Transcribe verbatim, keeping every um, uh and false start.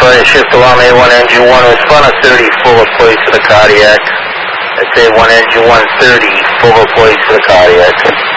Flight shift alarm A one engine one, respond to thirty, full of place for the cardiac. That's A one engine one thirty, full of place for the cardiac.